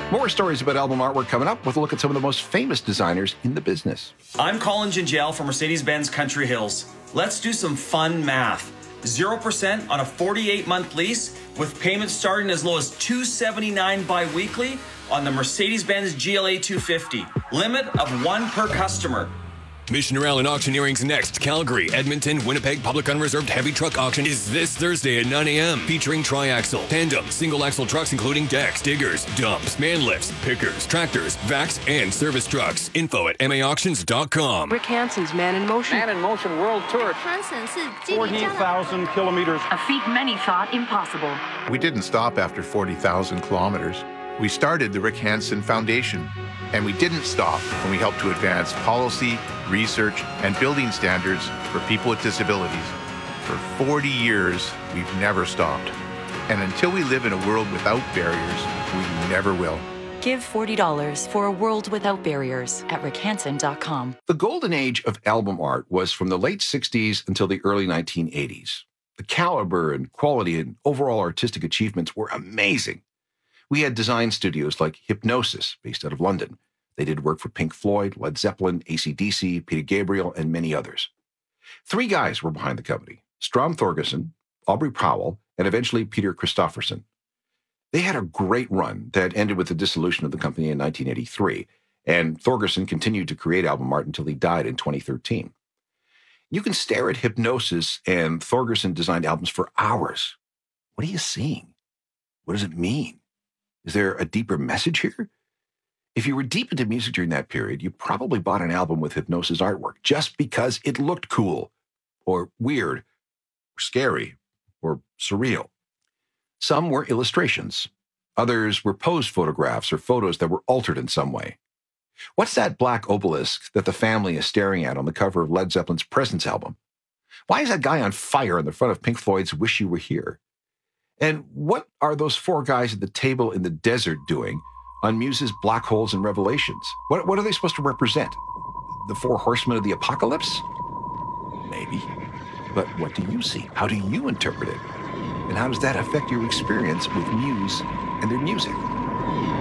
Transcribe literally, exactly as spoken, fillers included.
More stories about album artwork coming up with a look at some of the most famous designers in the business. I'm Colin Gingell from Mercedes-Benz Country Hills. Let's do some fun math. zero percent on a forty-eight month lease with payments starting as low as two hundred seventy-nine dollars bi-weekly on the Mercedes-Benz G L A two fifty. Limit of one per customer. Missioner Allen Auctioneering's next Calgary, Edmonton, Winnipeg Public Unreserved Heavy Truck Auction is this Thursday at nine a.m. featuring tri-axle, tandem, single-axle trucks including decks, diggers, dumps, man lifts, pickers, tractors, vacs, and service trucks. Info at m a auctions dot com. Rick Hansen's Man in Motion. Man in Motion World Tour. forty thousand kilometers. A feat many thought impossible. We didn't stop after forty thousand kilometers. We started the Rick Hansen Foundation. And we didn't stop when we helped to advance policy, research, and building standards for people with disabilities. For forty years, we've never stopped. And until we live in a world without barriers, we never will. Give forty dollars for a world without barriers at rick hansen dot com. The golden age of album art was from the late sixties until the early nineteen eighties. The caliber and quality and overall artistic achievements were amazing. We had design studios like Hipgnosis, based out of London. They did work for Pink Floyd, Led Zeppelin, A C D C, Peter Gabriel, and many others. Three guys were behind the company: Strom Thorgerson, Aubrey Powell, and eventually Peter Christopherson. They had a great run that ended with the dissolution of the company in nineteen eighty-three, and Thorgerson continued to create album art until he died in twenty thirteen. You can stare at Hipgnosis and Thorgerson-designed albums for hours. What are you seeing? What does it mean? Is there a deeper message here? If you were deep into music during that period, you probably bought an album with Hipgnosis artwork just because it looked cool, or weird, or scary, or surreal. Some were illustrations. Others were posed photographs or photos that were altered in some way. What's that black obelisk that the family is staring at on the cover of Led Zeppelin's Presence album? Why is that guy on fire on the front of Pink Floyd's Wish You Were Here? And what are those four guys at the table in the desert doing on Muse's Black Holes and Revelations? What, what are they supposed to represent? The four horsemen of the apocalypse? Maybe. But what do you see? How do you interpret it? And how does that affect your experience with Muse and their music?